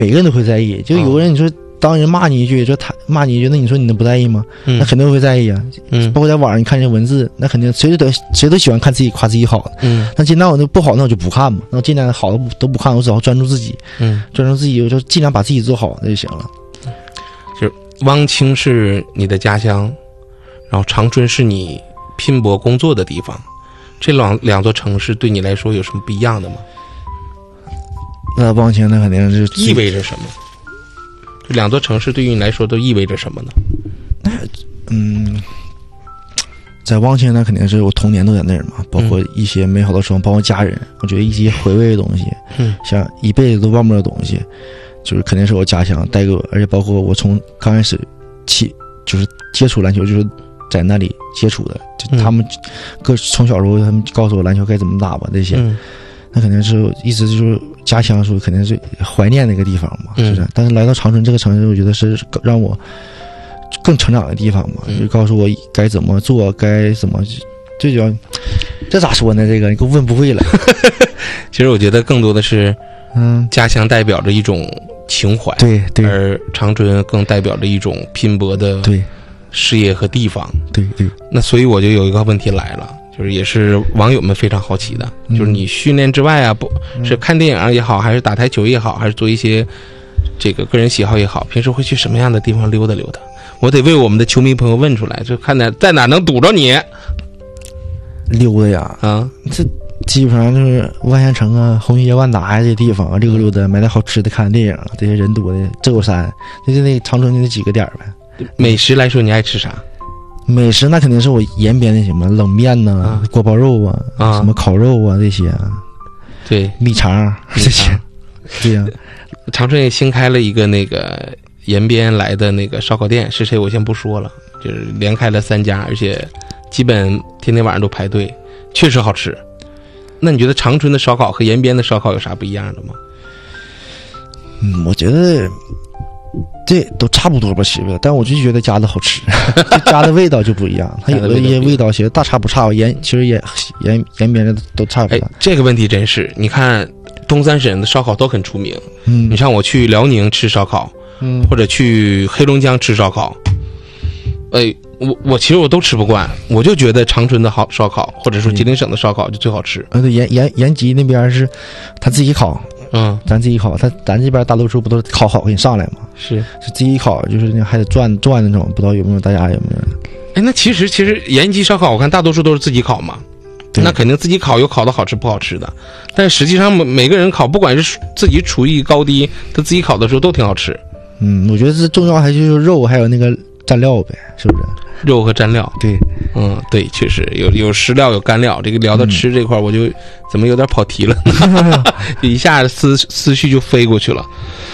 每个人都会在意。就有个人你说当人骂你一句，就他骂你一句，那你说你能不在意吗？那肯定会在意啊。包括在网上你看这文字，那肯定谁都喜欢看自己夸自己好的。那尽量我那不好那我就不看嘛，那我尽量好的都不看，我只要专注自己。专注自己，我就尽量把自己做好那就行了。 就是汪清是你的家乡，然后长春是你拼搏工作的地方，这两座城市对你来说有什么不一样的吗？ 那汪清那肯定是意味着什么？这两座城市对于你来说都意味着什么呢？ 在汪清那肯定是我童年都在那儿嘛，包括一些美好的时光，包括家人，我觉得一些回味的东西，像一辈子都忘不了的东西，就是肯定是我家乡带给我，而且包括我从刚开始就是接触篮球，就是在那里接触的，就他们从小时候他们告诉我篮球该怎么打吧，这些，那肯定是一直就是家乡的时候肯定是怀念那个地方嘛，是不是？但是来到长春这个城市，我觉得是让我更成长的地方嘛，就告诉我该怎么做，该怎么，最主要，这咋说呢？这个你给我问不会了。 其实我觉得更多的是，家乡代表着一种情怀， 对， 而长春更代表着一种拼搏的事业和地方， 对。 那所以我就有一个问题来了。就是也是网友们非常好奇的，就是你训练之外啊，不是看电影也好，还是打台球也好，还是做一些这个个人喜好也好，平时会去什么样的地方溜达溜达？我得为我们的球迷朋友问出来，就看在哪能堵着你溜达呀？这基本上就是万县城啊、红旗街、万达这些地方溜达，买点好吃的，看电影，这些人多的自由山，就是那长春的那几个点呗。 美食来说，你爱吃啥？ 美食那肯定是我延边的什么冷面呐、锅包肉啊、什么烤肉啊这些， 对， 米肠这些，对呀。 长春也新开了一个那个延边来的那个烧烤店，是谁我先不说了，就是连开了3家，而且基本天天晚上都排队，确实好吃。那你觉得长春的烧烤和延边的烧烤有啥不一样的吗？ 我觉得这都差不多吧，其实，但我就觉得家的好吃，就家的味道就不一样。它有的一些味道其实大差不差，其实延边的都差不多。 这个问题真是，你看东三省的烧烤都很出名，你像我去辽宁吃烧烤，或者去黑龙江吃烧烤，我其实我都吃不惯，我就觉得长春的好烧烤，或者说吉林省的烧烤就最好吃。 对，延吉那边是他自己烤。咱自己烤，咱这边大多数不都烤好给你上来吗？是自己烤，就是那还得转那种，不知道有没有大家有没有？ 那其实延吉烧烤，我看大多数都是自己烤嘛，那肯定自己烤有烤的好吃不好吃的，但实际上每个人烤，不管是自己厨艺高低，他自己烤的时候都挺好吃。 我觉得这重要还就是肉，还有那个蘸料呗，是不是？ 肉和蘸料， 对， 对，确实有湿料有干料。这个聊到吃这块，我就怎么有点跑题了，就一下思绪就飞过去了。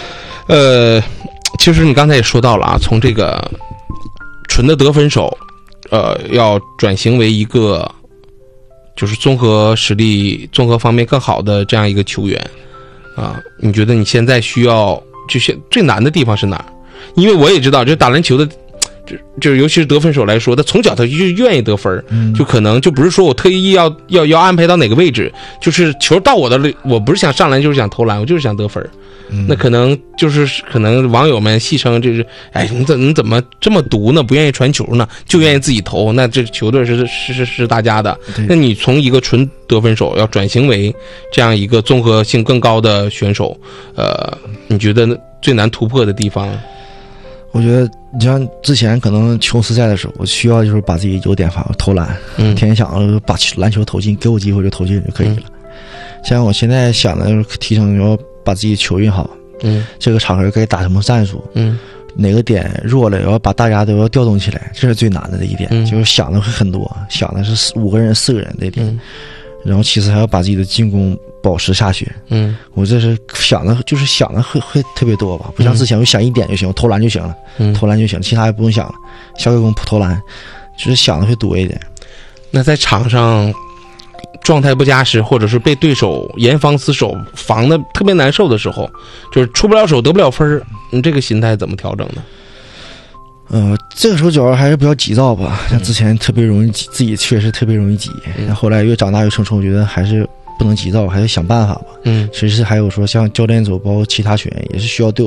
其实你刚才也说到了啊，从这个纯的得分手，要转型为一个就是综合实力、综合方面更好的这样一个球员啊。你觉得你现在需要就是最难的地方是哪儿？因为我也知道，就打篮球的。就是尤其是得分手来说，他从小他就愿意得分，就可能就不是说我特意要安排到哪个位置，就是球到我的，我不是想上篮就是想投篮，我就是想得分。那可能网友们戏称就是，你怎么这么毒呢？不愿意传球呢，就愿意自己投，那这球队是大家的。那你从一个纯得分手要转型为这样一个综合性更高的选手，你觉得最难突破的地方？ 我觉得你像之前可能琼斯赛的时候，我需要就是把自己优点发挥，投篮，天天想着把篮球投进，给我机会就投进就可以了。像我现在想的就是提升，要把自己球运好，这个场合该打什么战术，哪个点弱了，要把大家都要调动起来，这是最难的一点，就是想的会很多，想的是5个人、4个人这点，然后其实还要把自己的进攻保持下去。我这是想的会特别多吧，不像之前我想一点就行，我投篮就行了，其他也不用想了，小给攻投篮，就是想的会多一点。 那在场上状态不佳时，或者是被对手严防死守，防的特别难受的时候，就是出不了手得不了分，你这个心态怎么调整呢？ 这个时候主要还是不要急躁吧，像之前特别容易急，自己确实特别容易急，后来越长大越成熟，我觉得还是不能急躁，还得想办法吧。其实还有说像教练组包括其他学员也是需要对